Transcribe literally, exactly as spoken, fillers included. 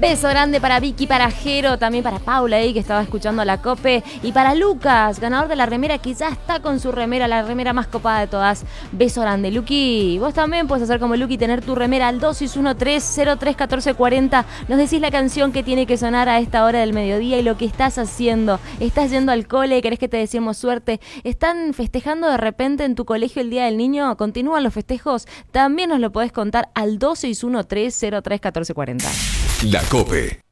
Beso grande para Vicky, para Jero, también para Paula ahí que estaba escuchando la Cope, y para Lucas, ganador de la remera, que ya está con su remera, la remera más copada de todas. Beso grande, Luqui. Vos también puedes hacer como Luqui, tener tu remera al dos seis uno tres cero tres uno cuatro cuatro cero. Nos decís la canción que tiene que sonar a esta hora del mediodía y lo que estás haciendo. ¿Estás yendo al cole? ¿Querés que te deseemos suerte? ¿Están festejando de repente en tu colegio el Día del Niño? ¿Continúan los festejos? También nos lo podés contar al dos seis uno tres cero tres uno cuatro cuatro cero. La Cope.